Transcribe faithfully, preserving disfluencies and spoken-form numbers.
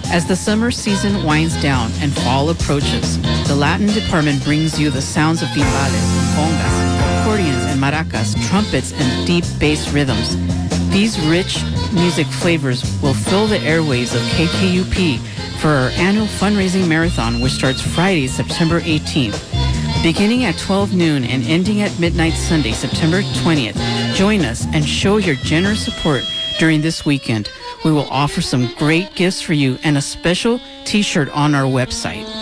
As the summer season winds down and fall approaches, the Latin department brings you the sounds of timbales, congas, accordions and maracas, trumpets and deep bass rhythms. These rich music flavors will fill the airwaves of K K U P for our annual fundraising marathon, which starts Friday, September eighteenth. Beginning at twelve noon and ending at midnight Sunday, September twentieth, join us and show your generous support during this weekend. We will offer some great gifts for you and a special t-shirt on our website.